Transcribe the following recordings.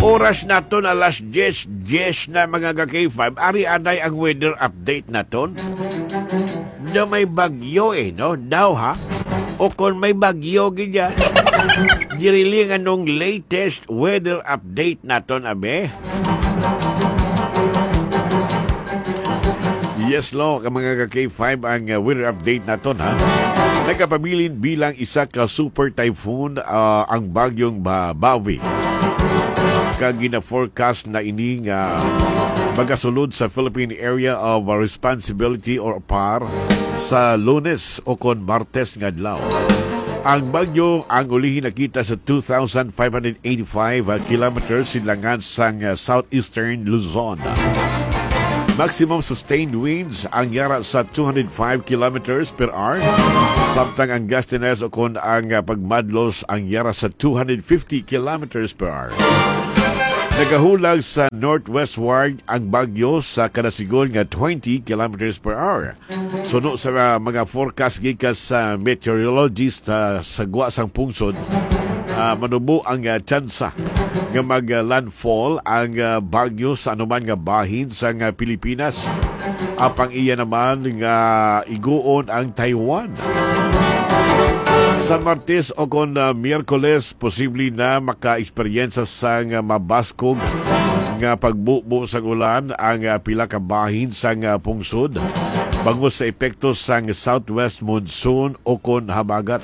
Oras naton alas 10 na mga ka-K5. Ari anay ang weather update naton. Na may bagyo no? Daw ha? O kung may bagyo ganyan. Diriling anong latest weather update naton abe? Yes lo, mga ka-K5 ang weather update naton ha. Nagkapabilin bilang isa ka super typhoon ang bagyong Bawi. Kagina-forecast na ining magasulod sa Philippine Area of Responsibility or PAR sa Lunes o kon Martes nga adlaw. Ang bagyo ang ulihin nakita sa 2,585 kilometers silangan sang southeastern Luzon. Maximum sustained winds ang yara sa 205 kilometers per hour. Samtang ang gustiness o kon ang pagmadlos ang yara sa 250 kilometers per hour. Nagahulag sa northwestward ang bagyo sa kadasigol nga 20 kilometers per hour. Suno sa mga forecast gikas sa meteorologist sa gwa sang pungsod, manubo ang tsansa nga mag-landfall ang bagyo sa anuman nga bahin sa Pilipinas. Apang iya naman nga iguon ang Taiwan. Sa Martes o kon Miyerkules, posible na maka-eksperyensya sa mabaskog nga pagbubo sa ulan ang pila ka bahin sa pungsod bangos sa epekto sa southwest monsoon o kon habagat.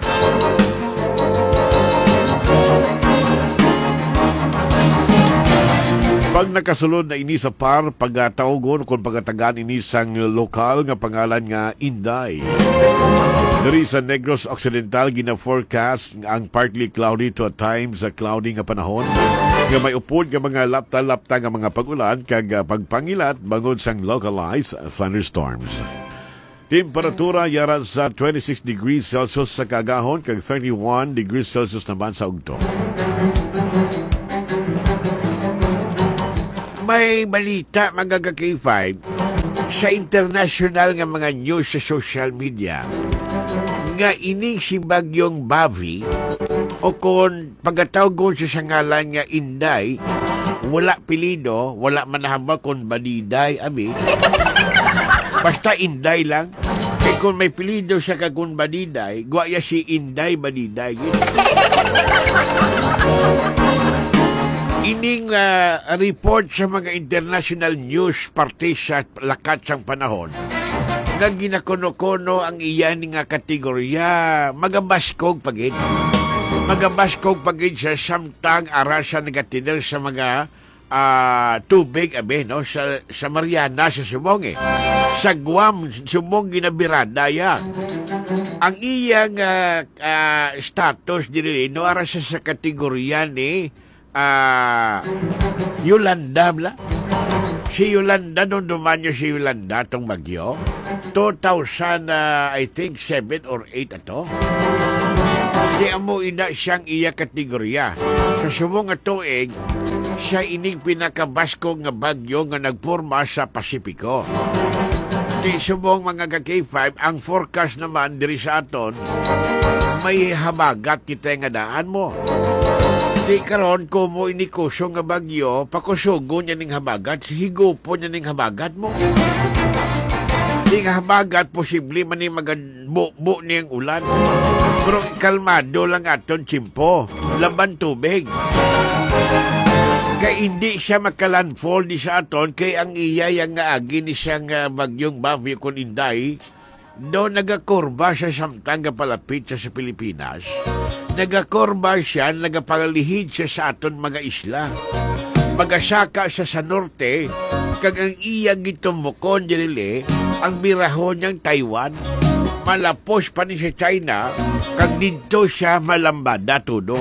Pag nakasulod na ini sa PAR, pagtawgon kung pagatagan ini sang lokal nga pangalan nga Inday. Dari sa Negros Occidental, gina-forecast ang partly cloudy to at times cloudy nga panahon. Nga may upod nga mga lapta-lapta nga mga pag-ulan kag pagpangilat bangod sang localized thunderstorms. Temperatura yara sa 26 degrees Celsius sa kagahon kag 31 degrees Celsius naman sa ugto. May balita mga ka-K5 sa international nga mga news sa social media nga ining si bagyong Bawi o kon pagkatawgon sa sangalan nga Inday, wala pilido, wala manahamba kon Badiday abi. Basta Inday lang. Kaya kung may pilido siya kung Badiday, guwaya si Inday Badiday. Ining report sa mga international news parte sa lakat sang panahon nga ginakono-kono ang iyan nga kategorya magabaskog pagid sa samtang arasan nagatider sa mga tubig abe no sa Mariana sa Subong sa Guam Subong ginabirada ya ang iyang status diri no ara sa kategorya ni Yolanda bla. Si Yolanda, nung dumanyo si Yolanda, itong bagyo, 2000, I think, 7 or 8 ato. Di amo ina siyang iya kategorya. Sa sumong atuig, siya ining pinakabasko nga bagyo nga nagporma sa Pasipiko. Di sumong mga ka-K5, ang forecast naman diri sa aton, may habagat kita nga daan mo. Di karon kumo ini kusong nga bagyo, pakusugo niya ning habagat, higupo niya ning habagat mo. Di nga habagat, posible man yung magbubo niyang ulan. Pero kalmado lang aton chimpo, laban tubig. Kaya hindi siya makalandfall di sa aton, kaya ang iya yang nga agi ni siyang bagyong Bawi kun Inday, do nagakurba siya samtang palapit sa Pilipinas. Nagakorba siya, nagapagalihid siya sa aton mga isla. Magasaka siya sa norte, kag ang iya gitumukon dinili, ang birahon niyang Taiwan. Malapos pa ni sa China, kag dito siya malambada tudo.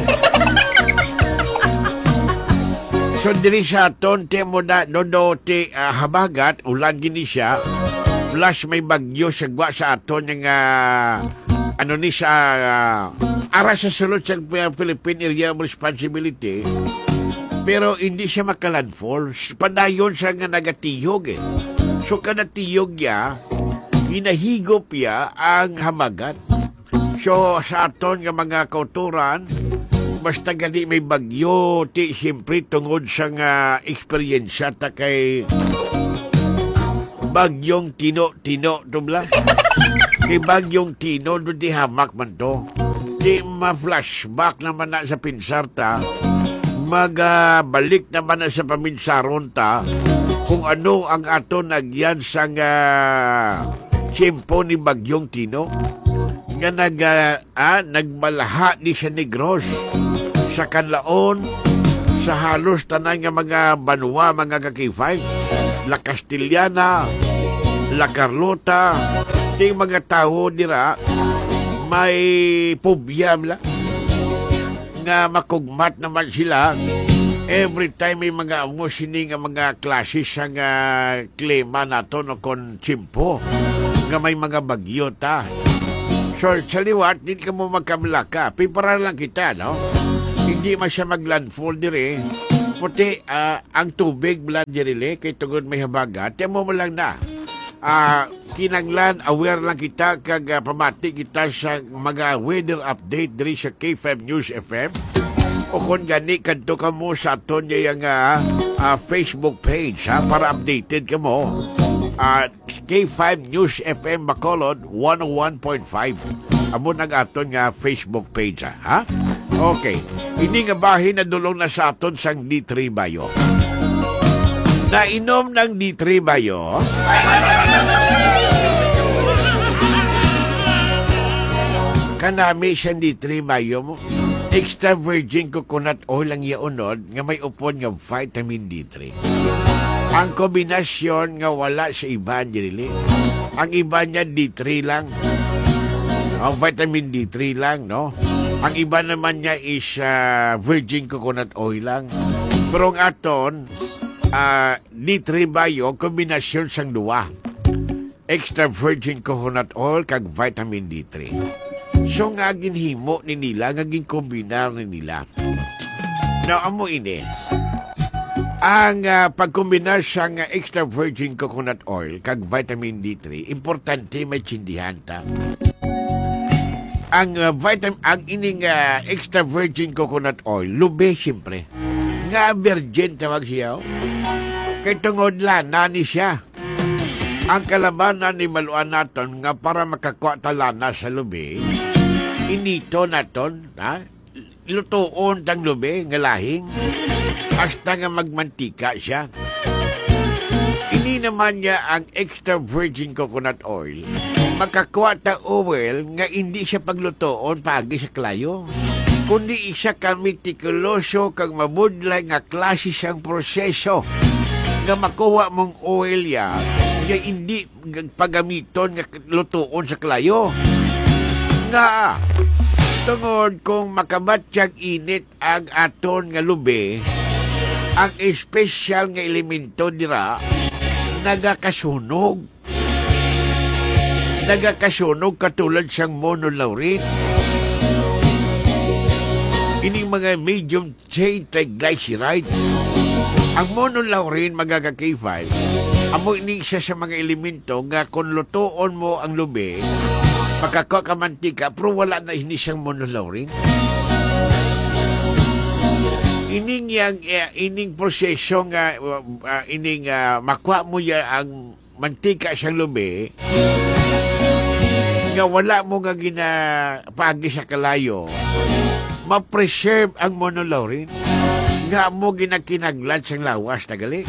So diri sa aton, temo na, ti habagat, ulan gini siya, plus may bagyo sa gwa sa aton yung ano ni sa ara sa sulod sa Philippine Area of Responsibility, pero hindi siya makalandfall. Padayon siya nga nagatiyog So kada tiyog niya, hinahigop niya ang hamagat. So sa aton nga mga kauturan, basta gani may bagyo, ti siyempre tungod sa nga eksperyensya ta kay bagyong tino, tumla. Kay bagyong tino, doon di hamak man to. Di ma-flashback naman na sa pinsar ta, magbalik naman na sa paminsaron ta, kung ano ang ato nagyan sa nga tiyempo ni bagyong tino. Nga nagmalaha ni siya Negros sa kanlaon sa halos tanan nga mga banwa, mga kakifay, La Castellana, La Carlota, di mga tao dira may pobya nga makugmat naman sila every time may mga amusini nga mga klase sa nga klima nato no kon tiyempo nga may mga bagyo ta. So, sa liwat, hindi ka mo magkamlaka. Pipara lang kita, no? Hindi man siya mag-landfall dire. Puti, ang tubig blood dire, kay tugod may habaga, temo mo lang na. Kinanglan, aware lang kita, kag pamati kita sa mga weather update dire sa K5 News FM. O kung gani, kanto ka mo sa aton yung Facebook page, para updated ka mo. K5 News FM Bacolod 101.5. Amo nag aton nga Facebook page, ha? Okay. Ini nga bahin na dulong na sa aton sang D3 Bayo. Nainom ng D3 Bayo. Kanami siyang D3 Bayo mo. Extra virgin coconut oil ang iaunod nga may upon nga vitamin D3. Ang kombinasyon nga wala sa iba nila. Ang iba niya D3 lang. Ang vitamin D3 lang, no? Ang iba naman niya is virgin coconut oil lang. Pero ang aton, D3 Bayo, kombinasyon sang duwa. Extra virgin coconut oil kag vitamin D3. So nga ginhimo ni nila, nga ginkombinar ni nila. Now, amo ini. Ang pagkombinar sa extra virgin coconut oil kag vitamin D3, importante may tsindihan ta. Ang ining extra virgin coconut oil, lube siyempre. Nga virgin tawag siya. Kay tungod lana ni siya. Ang kalabanan ni maluan naton nga para makakuha talana sa lube, inito naton, lutoon tang lube nga lahing. Hasta nga magmantika siya. Ini naman niya ang extra virgin coconut oil. Makakuha ta oil nga hindi siya paglutoon pagi sa klayo. Kundi isa ka mitikuloso kag mabudlay nga klase siyang proseso nga makuha mong oil ya nga hindi pagamiton nga lutoon sa klayo. Nga tungod kung makabatyag init ang aton nga lube, ang espesyal nga elemento dira nagakasunog. Nagakasunog katulad siyang monolaurin. Ining mga medium chain triglyceride. Ang monolaurin magagakifal. Amo ini siya sa mga elemento nga kung lutoon mo ang lube, makakuha ka mantika, pero wala na ini siyang monolaurin. Ining proseso nga makuha mo ya ang mantika siyang lube nga wala mo nga ginapagi sa kalayo, ma-preserve ang monolaurin nga mo ginakinaglan siyang lawas na gali.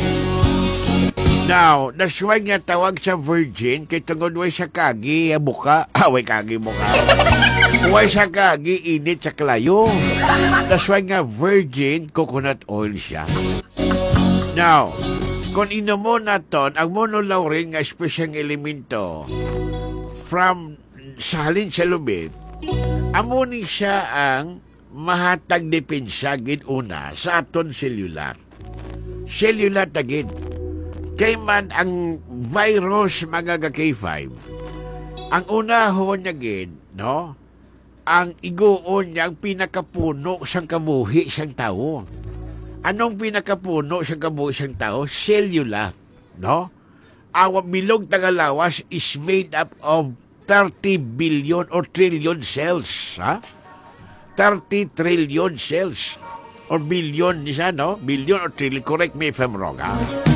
Now, that's why nga tawag sa virgin kay tungod way sa kagi buka. Way kagi buka. Way sa kagi init sa kalayo. That's why nga virgin coconut oil siya. Now, kung inomon naton ang monolaurin nga espesyang elemento from salin sa lubid, amunin siya ang mahatag depensa gid una sa aton cellular. Cellular tagid. Kay man ang virus mga K5, ang unahon niya gid, no? Ang iguon niya ang pinakapuno sang kabuhi sang tao. Anong pinakapuno sang kabuhi sang tao? Cellular, no? Our bilog tagalawas is made up of 30 billion or trillion cells, ha? 30 trillion cells. Or billion ni siya, no? Billion or trillion. Correct me if I'm wrong, ha?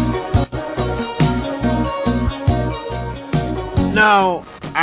Now,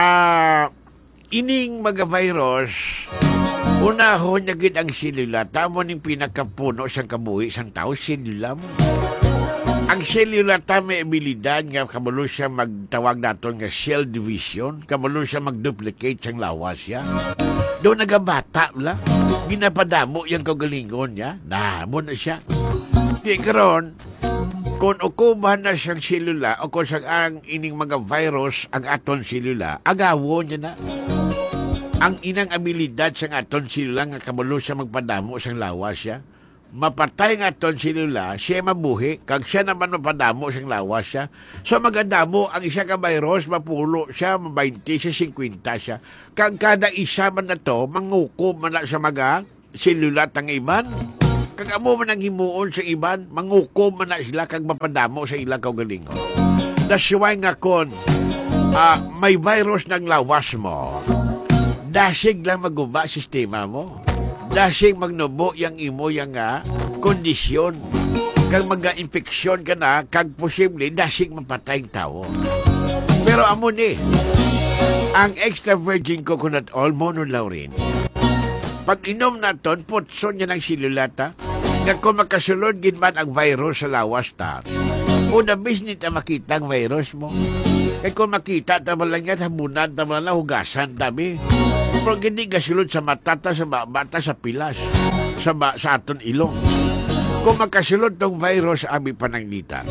ining mga virus, unahon niya gid ang selula. Tamo ning pinakapuno siyang kabuhi sang tao, selula mo. Ang selula ta may abilidad nga kabalo siya magtawag naton nga cell division, kabalo siya mag-duplicate siyang lawas siya. Doon nagabata la, ginapadamo yung kagalingon niya, mo na siya. Di karon, kung ukubahan na siyang selula o kung ang ining mga virus ang aton selula, agawo niya na. Ang inang abilidad sa aton selula nga kabalo siya magpadamo siyang lawas siya, mapatay nga aton selula, siya mabuhi, kag siya naman mapadamo siyang lawas siya. So magandamo, ang isa ka virus, mapulo siya, 20 siya, 50 siya. Kag kada isa man na to, mangukob man na sa mga selula tang iban. Kag amo man ang himuon sa iban, mangukob man na sila, kag mapadamo sa ilang kaugalingon. That's why nga kon, may virus ng lawas mo, dasig lang maguba sistema mo. Dasing magnubo yang imo yang kondisyon. Kag mag-infeksyon ka na, kag posible, dasing mapatay ang tao. Pero amo ni, ang extra virgin coconut oil, monolaurin. Pag inom na ton, putson niya ng silulata, nga kung makasulod ginman ang virus sa lawas ta, una bisnit na makita ang virus mo. Kaya kung makita, tama lang yan, habunan, tama lang, hugasan, tabi. Pero hindi kasulod sa matata, sa bata, sa pilas, sa aton ilong. Kung makasulod tong virus, abi pananglitan.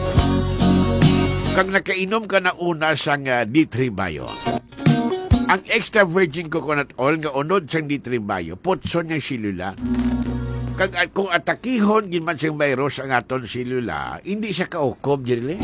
Kag nakainom ka na una sang D3 Bio, ang extra virgin coconut oil nga unod sang D3 Bio, putson niyang silula. Kag kung atakihon, ginman siyang virus ang aton silula, hindi siya kaukob, Jerry.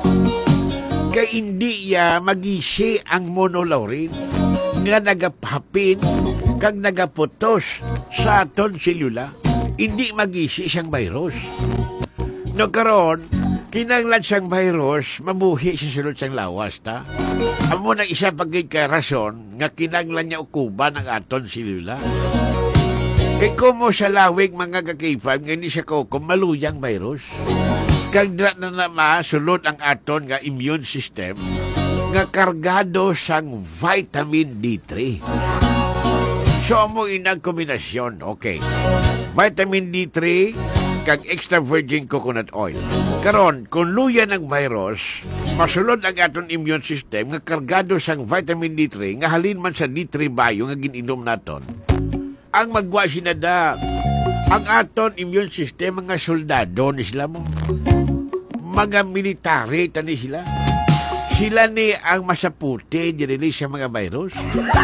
Kaya hindi magisi ang monolaurin nga nagapapin kag nagaputos sa aton selula, hindi magisi siyang virus. No karon, kinanglan siyang virus, mabuhi sa sulod siyang lawas ta. Amo nang isa pagid ka rason nga kinanglan niya ukuban ang aton selula. Kay kumo sa lawig mga kakifan nga hindi siya kukum maluyang virus. Kag dra na masulod ang aton nga immune system nga kargado sang vitamin D3. So mo inang kombinasyon, okay. Vitamin D3 kag extra virgin coconut oil. Karon, kung luya ng virus, masulod ang aton immune system nga kargado sang vitamin D3 nga halin man sa D3 Bio nga gininom naton. Ang magwa sinada, ang aton immune system mga soldado ni sila mo. Mga military tani sila. Sila ni ang masaputi dinili sa mga virus.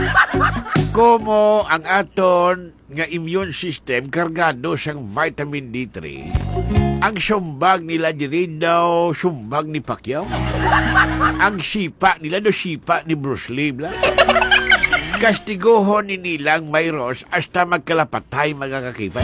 Como ang aton nga immune system kargado sang vitamin D3, ang sumbag nila diri daw sumbag ni Pacquiao. Ang sipa nila do sipa ni Bruce Lee bla. Kastiguhon ni nilang virus hasta magkalapatay mga kakipay.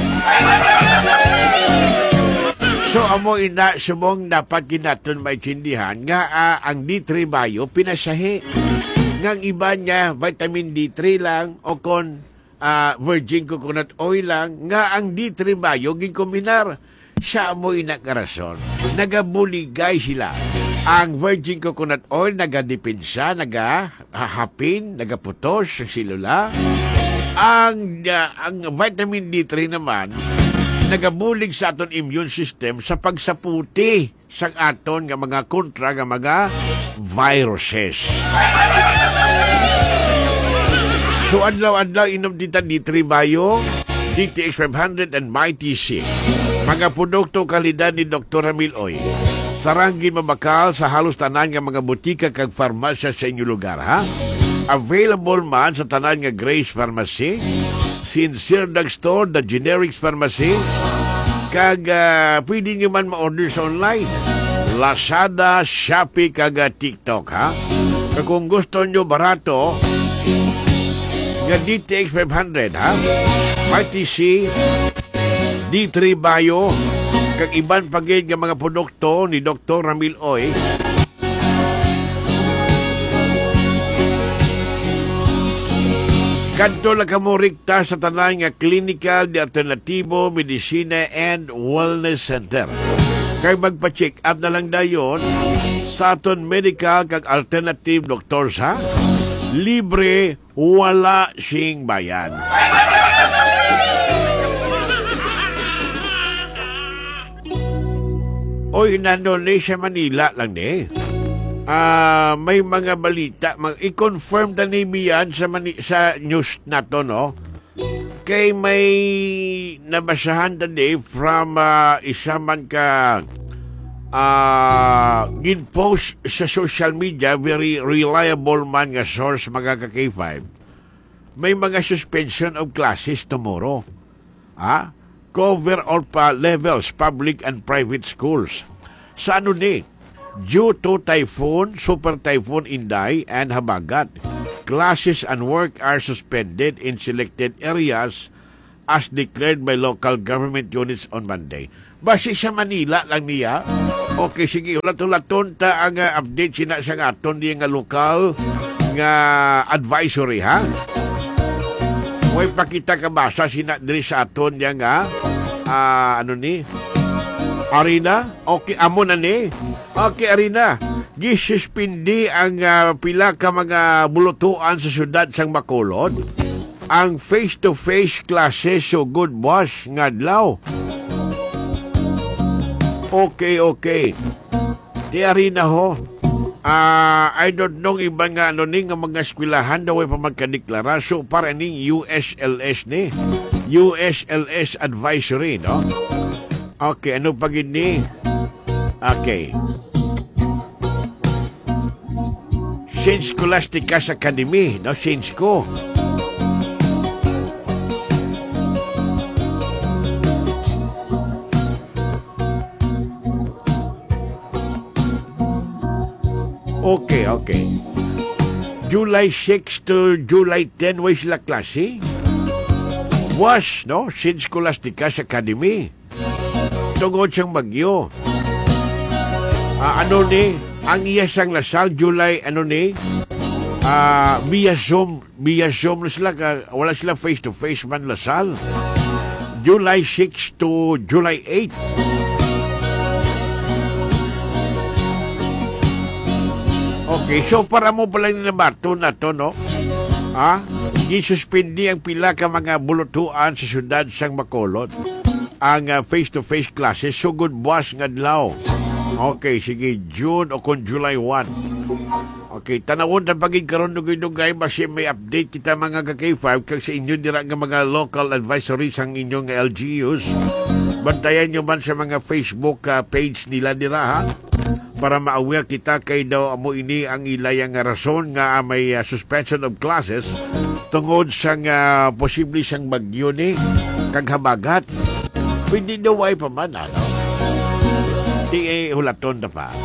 So, amo ina sumong dapat kinaton maintindihan nga ang D3 Bio pinasahi. Ngang iba niya, vitamin D3 lang o kon virgin coconut oil lang, nga ang D3 Bio ginkombinar. Sa amo ina karason, nagabuligay sila. Ang virgin coconut oil nagadipinsa, nagahapin, nagaputos sa silula. Ang vitamin D3 naman, nagabulig sa aton immune system sa pagsaputi sa aton nga mga kontra nga mga viruses. So adlaw-adlaw inom dita D3 Bio, DTX 500 and Mighty C. Mga produkto kalidad ni Dr. Ramil Oy. Sarangin mabakal sa halos tanan nga mga butika kag farmasya sa inyong lugar, ha? Available man sa tanan nga Grace Pharmacy, Sincere Drugstore, The Generics Pharmacy, kag pwede nyo man ma-order sa online. Lazada, Shopee, kag TikTok, ha? Kag kung gusto nyo barato, nga DTX 500, ha? Mighty C, D3 Bio, kag iban pagid nga mga produkto ni Dr. Ramil Oy. Kadto lang kamo rekta sa tanan nga Clinical de Alternativo Medicina and Wellness Center. Kay magpa-check up na lang dayon sa aton medical kag alternative doctors ha. Libre, wala sing bayan. Oy, nandun sa Manila lang may mga balita, i-confirm na ni yan sa news na to, no? Kay may nabasahan today from isa man ka gin-post sa social media, very reliable man nga source, mga ka-K5. May mga suspension of classes tomorrow. Cover all levels, public and private schools. Sa ano due to typhoon, super typhoon Inday and Habagat, classes and work are suspended in selected areas as declared by local government units on Monday. Base sa Manila lang niya. Okay, sige, ulat-ulaton ta ang update sina sa aton di nga lokal nga advisory, ha? Huwag pakita ka basa sina diri sa aton niya nga Arena? Okay, amo na ni. Okay, Arena. Gisuspindi ang pila ka mga bulutuan sa syudad sang Bacolod. Ang face-to-face classes so good boss ngadlaw. Okay. Di Arena ho. I don't know ibang nga mga eskwelahan daw ay pa magkadeklara. So para ning USLS ni. USLS advisory, no? Okay, ano pa gini? Okay. St. Scholastica's Academy, no? St. School. Okay. July 6 to July 10, way sila klase? Was, no? St. Scholastica's Academy. Tungod siyang bagyo. Ang iyasang Lasal, July, via Zoom na sila, wala sila face-to-face man Lasal. July 6 to July 8. Okay, so para mo pala ninabato na to, no? Gisuspindi ang pila ka mga bulutuan sa syudad sang Bacolod. Ang face-to-face classes, so good boss ngadlaw. Okay, sige, June o kung July 1. Okay, tanawon na pagig karon dugay-dugay basi may update kita mga ka-K5 kag sa inyo dira nga mga local advisories ang inyong LGUs. Bantayan nyo man sa mga Facebook page nila dira, ha? Para ma-aware kita kay daw amo ini ang ilayang rason nga may suspension of classes tungod sa posible sang bagyo ni kag Habagat. Pwede daw ay pa man, ano? Di hulaton na pa.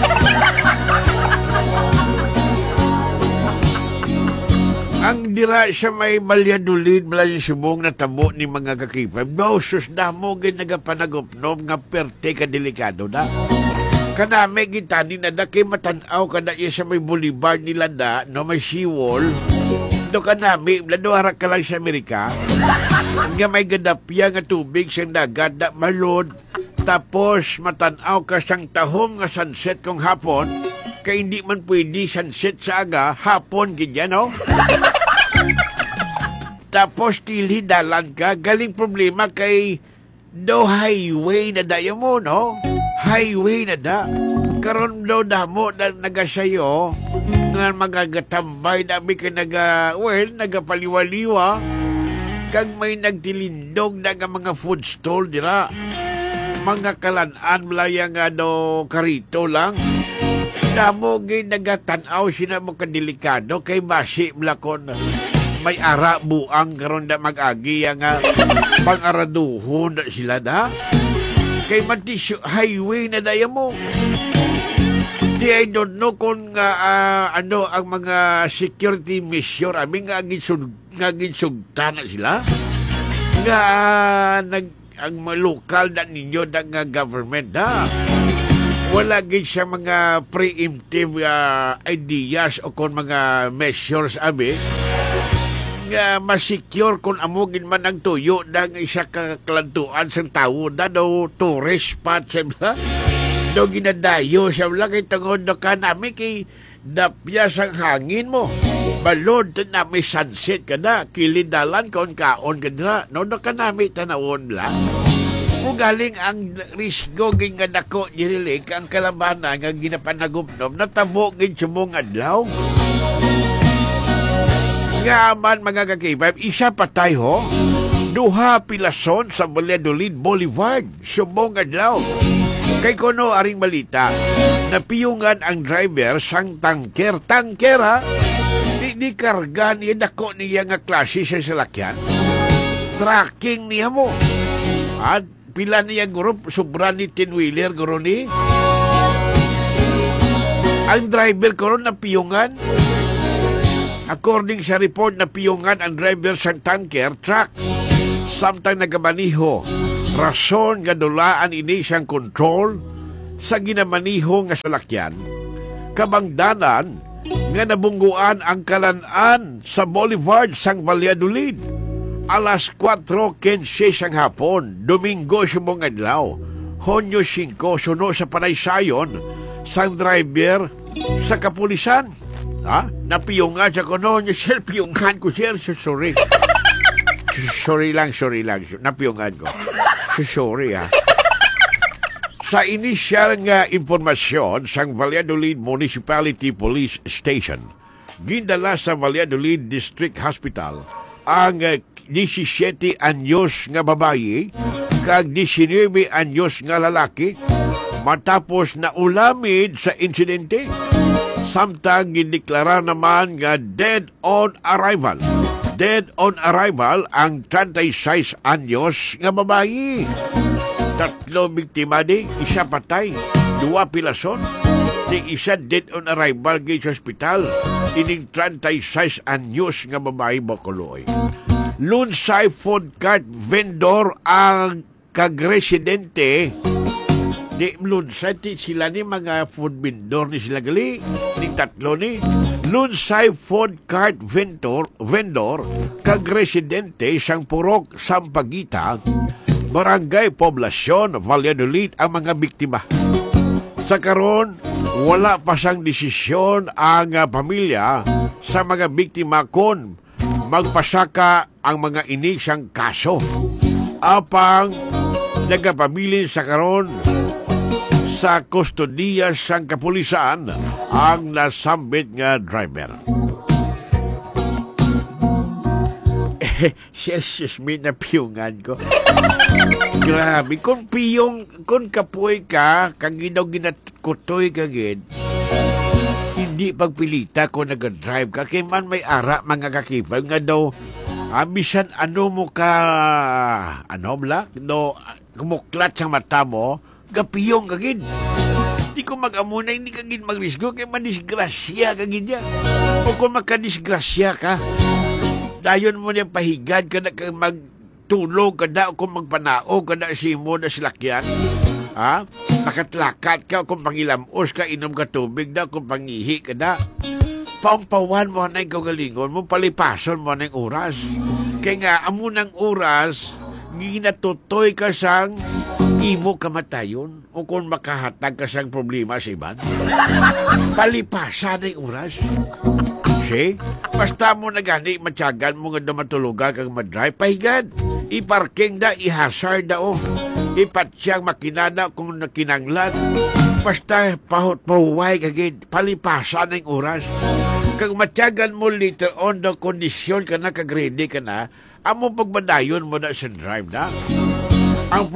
Ang dira sa may Balyadolid, Balayang Subong na tabo ni mga kakipay. No, sus na mo ginagapanagupnom nga perte ka delikado na. Kanami gitani na da kay matanaw ka na iya sa may boulevard nila da, no may seawall. Do kanami, laduhara ka lang sa Amerika. Nga may gadapya nga tubig sa dagat da malod. Tapos matanaw ka sang tahom nga sunset kong hapon. Kaya hindi man pwede sunset sa aga, hapon ganyan, no? Tapos tilidalan ka, galing problema kay do highway na dayo mo, no? Highway na da. Karon daw damo na nagasayo nga magagatambay dami ka nagapaliwaliwa kag may nagtilindog na nga mga food stall dira. Mga kalan-an malaya nga do karito lang. Damo gay nagatanaw sina mo kadelikado kay basi blakon may ara buang karon da mag-agi nga pang-araduhon da sila da kay mantisyo highway na daya mo. Di I don't know kung ang mga security measure aming nga ginsugta na sila nga ang lokal na ninyo da nga government da. Wala gid siya mga preemptive ideas o kon mga measures abi nga masecure kung amogin man ang tuyo ng isa ka kalantuan sa tao na no tourist spot siya ba? No ginadayo siya lang kay tungod no ka namin kay napyas ang hangin mo. Balod na may sunset ka na, kilindalan kaon ka na, no ka namin tanawon lang. Kung galing ang risgo gin nga dako dirilik ang kalabanan nga ginapanagumnom natabo gin sumong adlaw. Nga man mga kakibay, isa patay ho, duha pilason sa Valladolid Boulevard, sumong adlaw. Kay kono aring balita, napiyungan ang driver sang tangker ha, di karga niya dako niya nga klase sa salakyan. Tracking niya mo. At pila niya grup, sobra ni tinwheeler guro ni. Ang driver ko napiyungan. According sa report, napiyungan ang driver sa tanker truck. Samtang nagamaniho, rason nga dulaan ini siyang control sa ginamaniho nga salakyan. Kabangdanan nga nabungguan ang kalan-an sa Boulevard sang Valladolid. Alas 4:15 sang hapon, Domingo sumong adlaw, Hunyo 5, suno sa panaysayon sang driver sa kapulisan. Ha? Napiyungan sa kono niya, sir, piyungan ko, sir. Sorry. Sorry lang. Napiyungan ko. Sorry, ha. Sa inisyal nga impormasyon sang Valladolid Municipality Police Station, gindala sa Valladolid District Hospital ang 17 anyos nga babayi kag 19 anyos nga lalaki matapos na ulamid sa insidente. Samtang gindeklara naman nga dead on arrival. Dead on arrival ang 36 anyos nga babayi. 3 biktima di, isa patay, 2 pilason. Di isa dead on arrival gay sa ospital. Ining 36 anyos nga babayi Bacolod. Lunsay food cart vendor ang kagresidente. Di lunsay sila ni mga food vendor ni sila gali. Ni tatlo ni. Lunsay food cart vendor kagresidente sang Purok Sampaguita, Barangay Poblasyon, Valladolid ang mga biktima. Sa karon, wala pa sang desisyon ang pamilya sa mga biktima kon magpasaka ang mga inig sang kaso. Apang nagapabilin sa karon sa kustodiya sang kapulisan ang nasambit nga driver. Jesus, may napiyungan ko. Grabe, kung kapoy ka, kang ginatkutoy ka gid, hindi pagpilita ko nag-drive ka, kay man may ara mga kakipag nga daw, bisan ano mo ka, kumuklat sa mata mo, kapiyong ka gid. Di ko mag-amuna, hindi ka gid magrisgo, kay madisgrasya ka gid yan. O kung makadisgrasya ka, dayon mo niyang pahigad ka na magtulog ka na o kung magpanao ka na simo na silakyan. Ha? Nakatlakat ka o kung pangilamos ka, inom ka tubig na, kung pangihi ka na. Paumpawan mo na yung kagalingon mo, palipason mo na yung oras. Kaya nga, amo ng oras, ginatutoy ka sang imo kamatayon o kung makahatag ka sang problema sa iban. Palipasan na yung oras. See? Basta mo na gani, matyagan mo nga na matulugan kang madrive, pahigan. I-parking na, i-hazard na o. Ipatsiyang makinana kung nakinanglan. Basta pahuway kagid, palipasan ng oras. Kung matyagan mo later on na kondisyon ka na, kag-ready ka na, amo pagbadayon mo na sa drive na. Ang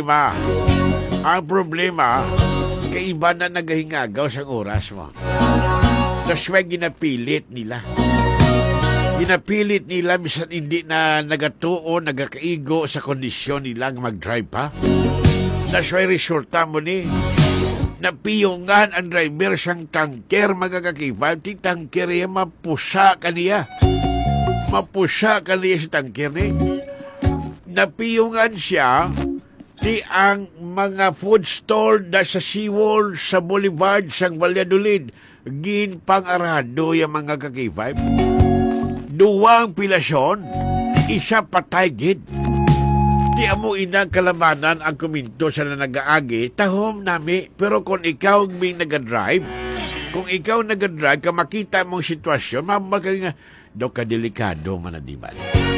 problema, kaiba na nagahingagaw sa oras mo. Kasway ginapilit nila. Ginapilit nila bisan hindi na nagatuo, nagakaigo sa kondisyon nilang mag-drive pa. Kasway resulta mo ni napiyungan ang driver sang tangker mga kakibay. Ti tangker niya mapusa ka niya. Mapusa ka niya sa tangker ni. Napiyungan siya di ang mga food stall na sa seawall sa Boulevard sang Valladolid. Ginpang-arado yung mga kakibay. duwang pilasyon, isa patay gid. Di amo inang kalamanan ang kuminto sa na nag-aagi, tahom nami. Pero kung ikaw may nag-drive, ka makita mong sitwasyon, mamaka nga, daw ka delikado man na di ba?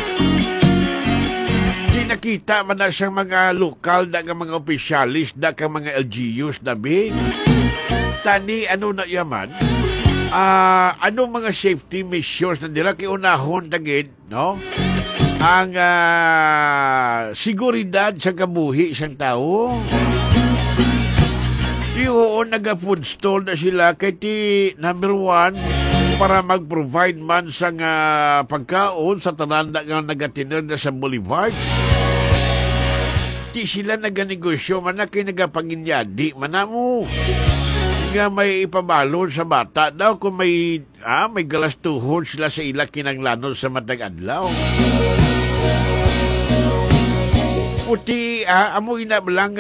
Di nakita man na siyang mga lokal na mga opisyalis, na mga LGUs na bi. Tani, ano na yaman? Ano mga safety measures na dila kiunahon tagid, no? Ang seguridad sa kabuhi sang tao. Yung naga-food stall na sila kay ti number 1 para mag-provide man sa pagkaon sa tanan nga nagatiner na sa Boulevard. Ti sila naganegosyo man na kay nagapanginyadi man na mo. Nga may ipabalon sa bata daw kung may galastuhon sila sa ila kinanglanon sa matag adlaw. Puti, amoy na lang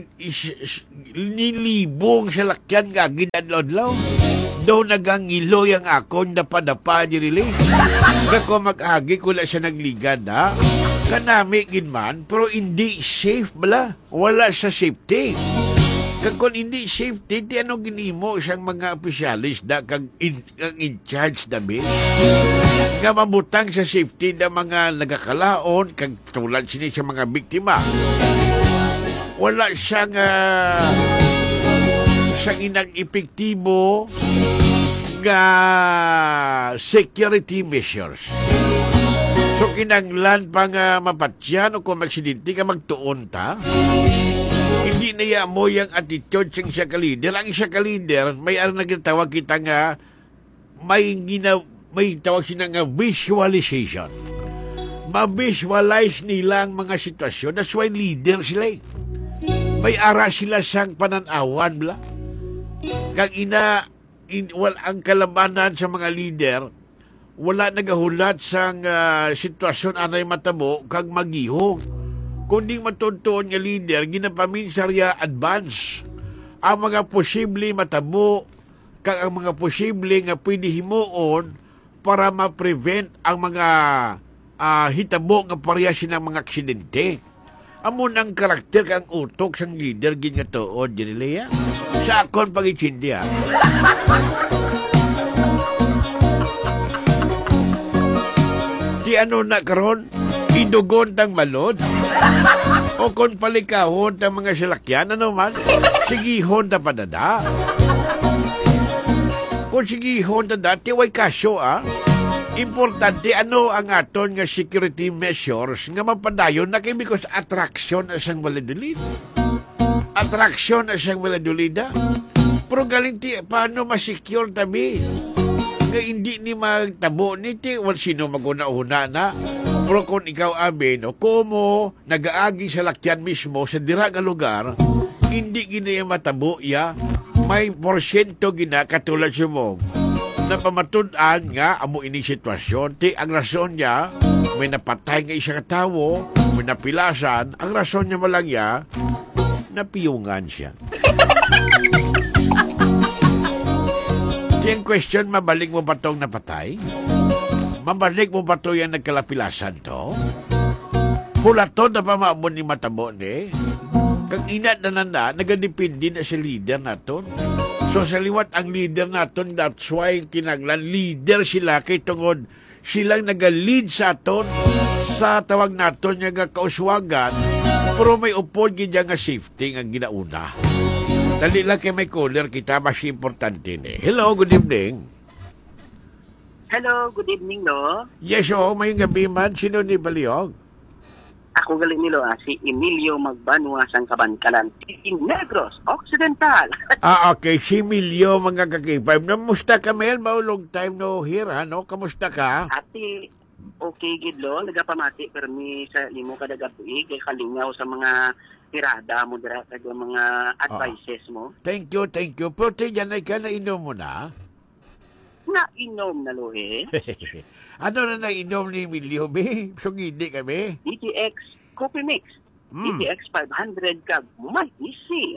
nilibong sa lakyan nga ginadlaw. Daw nagangiloy ang akon dapadapa ni Rile. Kako mag-agi kula siya nagligad, ha? Kanami ginman, pero hindi safe bala. Wala sa safety. Kung hindi safety, di ano ginimo siyang mga opisyalis na kang in charge na mi? Nga mabutang sa safety na mga nagakalaon, kag tulad sini sa mga biktima. Wala siyang inang epektibo nga security measures. So kinanglan pa nga mapatyan o kung magsidinti ka magtuon ta, hindi na mo yung attitude siyang siya ka-leader. Ang siya ka-leader, may nagtawag kita nga, may tawag siya nga visualization. Ma-visualize nila ang mga sitwasyon. That's why leader sila. May ara sila siyang pananawan. Bla. Kag ang kalabanan sa mga leader, wala nagahulat sa sitwasyon anay matabo, kag magihong. Kundi matuntuon nga leader, ginapaminsarya advance ang mga posible matabo kag ang mga posible nga pwede himuon para ma-prevent ang mga hitabo nga parehas ng mga aksidente. Amon ang karakter kang utok sang leader gin nga tuod dinilaya. Sa akon pag-ichindi ha. Di ano na karon? Idugon tang malod? O kung palikahon tang mga salakyan, ano man? Sigihon ta padada. Kung sigihon ta dati, way kasyo, Importante, ano ang aton nga security measures nga mapadayon na kay because attraction na siyang maladulid. Attraction na siyang maladulida. Pero galing ti, paano masecure tabi? Nga hindi ni magtabo ni ti, wal sino maguna-una na. Pero kung ikaw no, kumo nag-aagi sa lakyan mismo sa dira nga lugar, hindi ginaya matabo ya, may porsyento gina katulad sumong na pamatudan nga amo ining sitwasyon. Ti ang rason niya, may napatay nga isa katawo, may napilasan, ang rason niya malang ya, napiyungan siya. Ti ang question, mabalik mo ba tong napatay? Mabalik mo ba ito yung nagkalapilasan to? Pulaton na pa maabon ni matabo ni? Kag inat na nagadipindi na si leader naton. So sa liwat ang leader naton, that's why kinaglan leader sila kay tungod silang naga-lead sa aton sa tawag naton nga kauswagan, pero may upod gid nga safety nga ginauna. Dali lang kay may caller kita, mas importante ni. Hello, good evening. Hello, good evening, no? Yes, may gabi man. Sino ni Baliog? Ako galing nilo, si Emilio Magbanua sang Kabankalan, Negros Occidental. Okay. Si Emilio, mga kakipay. Namusta ka, Mel? Long time no here, ano? Kamusta ka? Ati, okay, gidlo. Nagapamati, pero mi sa limo ka nagabuig, kay kalingaw sa mga tirada mo, dira sa mga advices mo. Thank you. Pero tiyan ay ka na inom mo na? Na-inom na lo Ano na nainom ni Emilio, be? So, hindi kami? DTX Coffee Mix. DTX 500 kag may isi.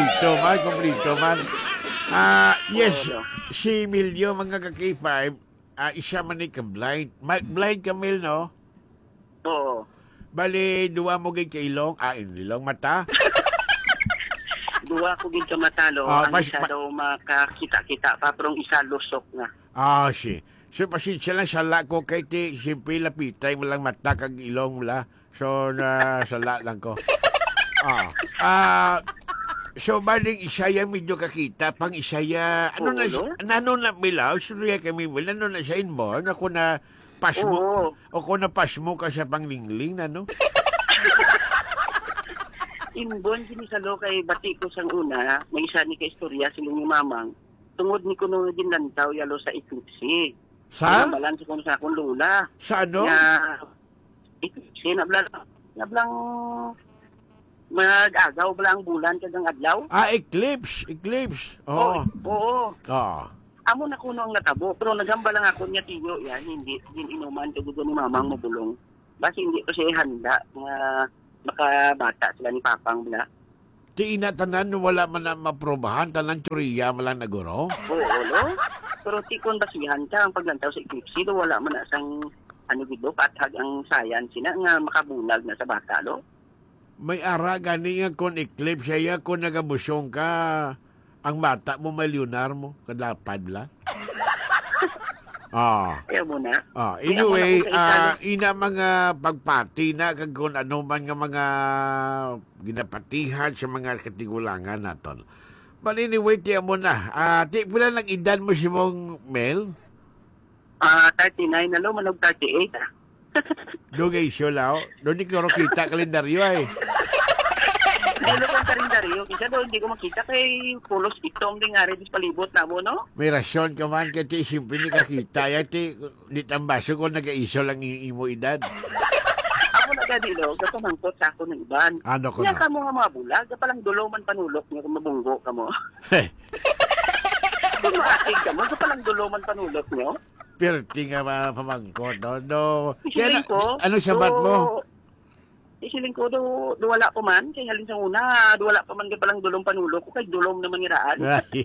Kumplito man. Yes, si Emilio, mga kaki-5, isa man ni ka blind. Blind ka, Mel, no? Oo. Bali, duwa mo gay kailong. Ilong mata. Duwa ko gid ka matalo. Ang isa daw makakita-kita pa, pero ang isa lusok na. Si. So, pasensya lang, sala ko kay ti, simple lapitay mo lang mata kag ilong mo la. So, sala lang ko. So, baling isaya medyo kakita, pang isaya, ano na milaw, surya kami mula, ano na siya inborn, ako na pasmo, ako na pasmo ka sa panglingling, ano? Inborn, sinisalo kay bati ko sang una, may isa ni ka-istorya, silang yung mamang, tungod ni kuno ginlantaw yalo sa eclipse. Sa? Balan sa kuno sa akong lula. Sa ano? Eclipse, nablang mag-agaw ba ang bulan kagang adlaw? Eclipse. Oo. Oo. Oo. Amo na kuno ang natabo, pero nagamba lang ako niya tiyo yan, hindi inuman kay ni mamang mabulong. Basi hindi ko siya handa nga makabata sila ni Papang bla. Ti inatanan wala man na maprobahan tanan turiya malang naguro. Oo, no? Pero ti kon basihan ka ang paglantaw sa eclipse, do wala man na sang gido patag ang science na nga makabulag na sa bata, lo. May ara gani nga kon eclipse siya kon nagabusyong ka ang bata mo milyunar mo kadapad la. Ayaw mo na. Anyway, ina mga pagpati na kag kung ano man nga mga ginapatihan sa mga katigulangan naton. But anyway, tiya mo na. Ti pula lang edad mo si mong Mel? 39 na lo, manog 38 Dugay siya lao. Doon di ko kita kalendaryo ay. Dilo kong kalendaryo. Kisa doon hindi ko makita kay pulos itong di nga rin palibot na mo, no? May rasyon ka man kasi simple ni kakita. Ti nitambaso ko nag-iso lang imo edad. Ako nagadilo, kapamangkot sa ako ng iban. Ano ko Kaya na? ka mo nga mga bulag, kapalang dulo man panulok niya kung mabunggo ka mo. Kung maakig ka mo, kapalang dulo man panulok niyo. Pirti nga pamangkot, no? Isiling ko. Ano sabat mo? Isiling ko, do wala pa man. Kaya halin sa una, do wala pa man kapalang dulong panulok ko, kay dulong naman iraan.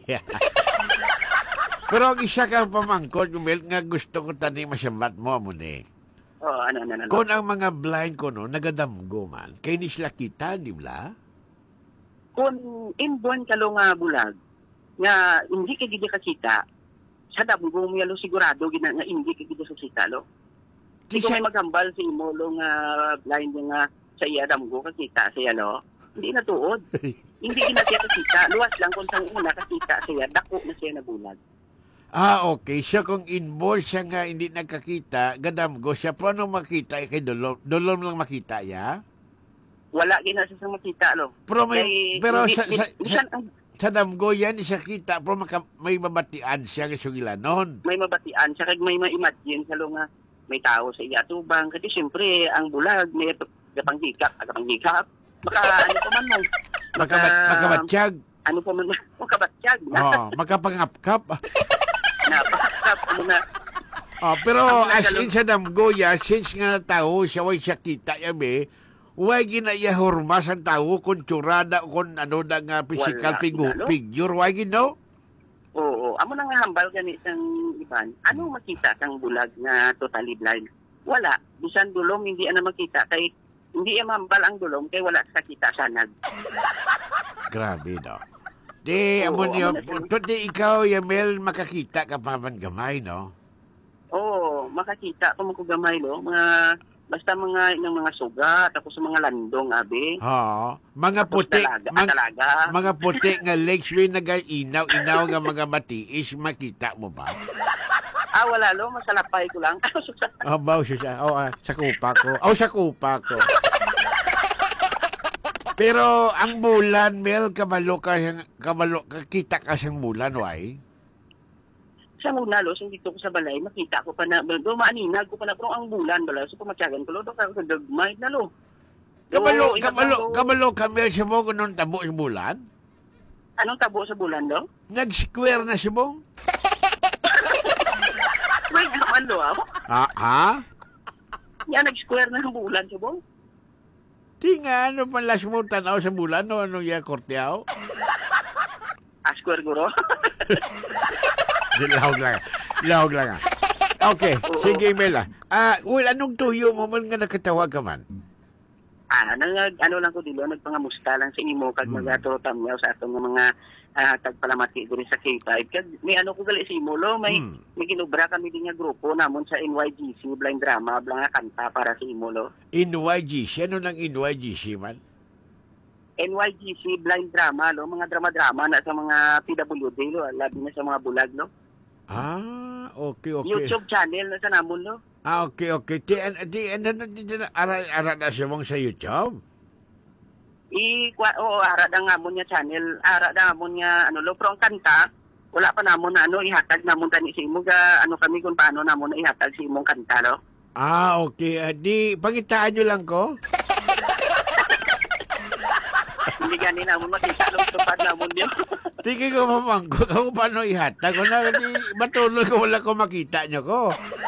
Pero ang isa kang pamangkot, Mel, nga gusto ko tani masabat mo mo ni. Ano. Kung ang mga blind ko no, nagadamgo man, kay ni sila kita, di ba? Kung inborn ka lo nga bulag, nga hindi ka gidi kakita, sa damgo mo yalo sigurado gina nga hindi ka gidi kakita lo. Di ko may magambal si imo lo nga blind nga sa iya damgo kakita siya lo. Hindi na tuod. Hindi gina siya kakita. Luwas lang kung sa una kakita siya, dako na siya na bulag. Okay. So kung inborn siya nga hindi nagkakita, gadamgo siya, paano makita kay Dolom? Dolom lang makita ya? Wala gina siya sa makita lo. Pero Kay, sa damgo yan, siya kita, pero may mabatian siya nga sugilanon. may mabatian siya, kag may ma-imagine sa lo nga may tao sa iya tubang. Kasi siyempre, ang bulag, may kapanghikap. Baka ano pa man mo. Makabatsyag. Ano pa man, makabatsyag na. Makapangapkap. Napakasap, ano na. Pero as in sa damgo ya, since nga na tao, siya way siya kita yabe, way ginaya hormas ang tao kung tsurada kung ano na nga physical figure, way gino? Oo, amo na nga hambal gani sang iban. Ano makita sang bulag nga totally blind? Wala. Bisan dulom hindi ana makita kay hindi mambal ang dulom kay wala sa kita sanag. Grabe no. Di amo niyo, di ikaw Yamel makakita ka pa man gamay no? Oo, makakita pa man ko gamay lo, basta mga suga tapos mga landong abi. Mga puti, talaga. mga puti nga legs way nagainaw-inaw nga mga matiis, makita mo ba? Wala lo, masalapay ko lang. Baw siya. Sa kupa ko. Sa kupa ko. Pero ang bulan, Mel, kita ka siyang bulan, why? Sa muna lo, dito ko sa balay, makita ko pa na, maaninag ko pa na, pero ang bulan bala, so pumatyagan ko lo, dagmay na lo. Kabalo, Mel, siya mo kung tabo sa bulan? Anong tabo sa bulan lo? Nag-square na siya mo? May naman lo, Ha? Yan, nag-square na ang bulan siya mo? Tinga, ano pa last mo tanaw sa bulan, no? Ano yung korteaw? Square guro? Lahog lang. Okay, sige Mela. Well, anong tuyo mo man nga nakatawag ka man? Ano lang ko dilo, nagpangamusta lang sa imo kag magatutam niya sa atong mga tagpalamati diri sa K5. Kag may ano ko gali sa imo lo, may ginubra kami din nga grupo namon sa NYGC Blind Drama, blang nga kanta para sa imo lo. NYGC? Ano ng NYGC man? NYGC Blind Drama lo, mga drama-drama na sa mga PWD lo, labi na sa mga bulag lo. Okay. YouTube channel na sa namon lo. Okay. Ara na siya mong sa YouTube? Ara da nga mo niya channel, ara da nga mo niya ano lo, pero ang kanta, wala pa namon na ihatag namon tani sa imo ga kami kung paano namon na ihatag sa imong kanta lo. Okay. Di pangitaan nyo lang ko? Hindi gani namon makita lo tupad namon niyo. Tingin ko mamangko kung paano ihatag. Kung matulog ko wala ko makita nyo ko.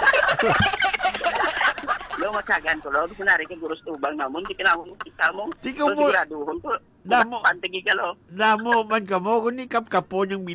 Lo matsagan ko lo, kunari ka guros tubang namon, di ka namon makita mo. Di ko mo. Siguraduhon ko. Damo. Pantigi ka lo. Damo man ka mo. Kung ikap-kapo yung